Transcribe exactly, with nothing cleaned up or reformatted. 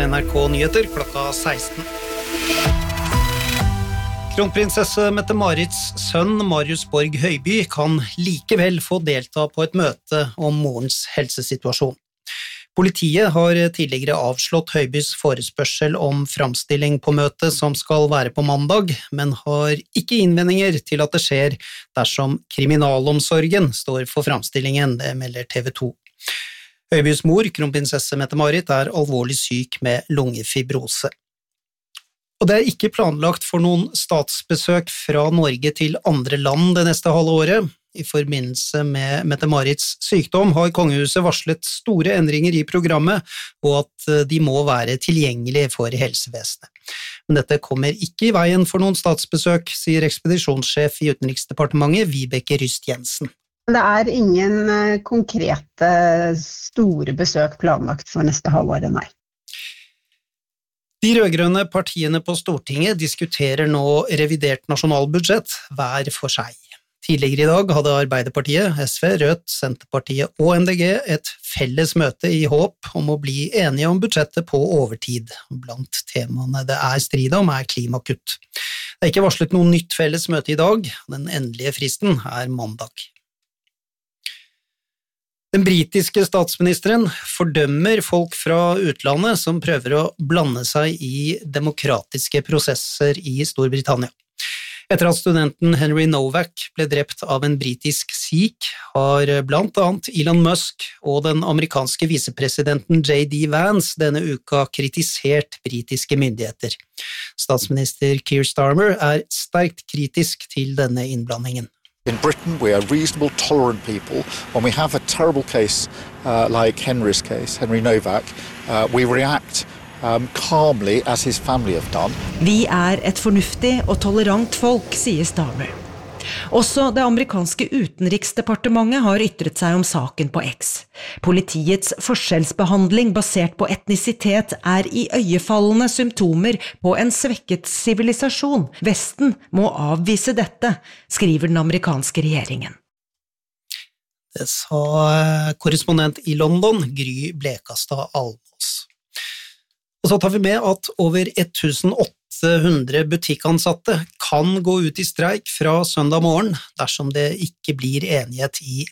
N R K Nyheter klokka seksten. Kronprinsesse Mette-Marits sønn Marius Borg Høiby kan likevel få delta på et møte om morens helsesituasjon. Politiet har tidligere avslått Høibys forespørsel om framstilling på møtet som skal være på mandag, men har ikke innvendinger til at det skjer dersom kriminalomsorgen står for framstillingen, det melder T V to. Høibys mor, kronprinsesse Mette-Marit, er alvorlig syk med lungefibrose. Og det er ikke planlagt for noen statsbesøk fra Norge til andre land det neste halve året. I forbindelse med Mette-Marits sykdom har kongehuset varslet store endringer i programmet, og at de må være tilgjengelige for helsevesenet. Men dette kommer ikke i veien for noen statsbesøk, sier ekspedisjonssjef i Utenriksdepartementet, Vibeke Ryst Jensen. Det er ingen konkrete store besøk planlagt for neste halvår, nei. De rødgrønne partiene på Stortinget diskuterer nå revidert nasjonalbudsjett hver for seg. Tidligere i dag hadde Arbeiderpartiet, S V, Rødt, Senterpartiet og M D G et felles møte i håp om å bli enige om budsjettet på overtid. Blant temaene det er strid om er klimakutt. Det er ikke varslet noe nytt felles møte i dag, den endelige fristen er mandag. Den britiske statsministeren fordømmer folk fra utlandet som prøver å blande seg i demokratiske prosesser i Storbritannia. Etter at studenten Henry Novak ble drept av en britisk sikh, har blant annet Elon Musk og den amerikanske visepresidenten J D Vance denne uka kritisert britiske myndigheter. Statsminister Keir Starmer er sterkt kritisk til denne innblandingen. In Britain, we are reasonable, tolerant people. When we have a terrible case uh, like Henry's case, Henry Novak, uh, we react um, calmly as his family have done. Vi er et fornuftig og tolerant folk, sier Starmer. Også det amerikanske utenriksdepartementet har ytret seg om saken på X. Politiets forskjellsbehandling basert på etnisitet er i øyefallende symptomer på en svekket sivilisasjon. Vesten må avvise dette, skriver den amerikanske regjeringen. Det sa korrespondent i London, Gry Blekastad Almås. Og så tar vi med at over åtte hundre butikkansatte kan gå ut i streik fra søndag morgen dersom det ikke blir enighet i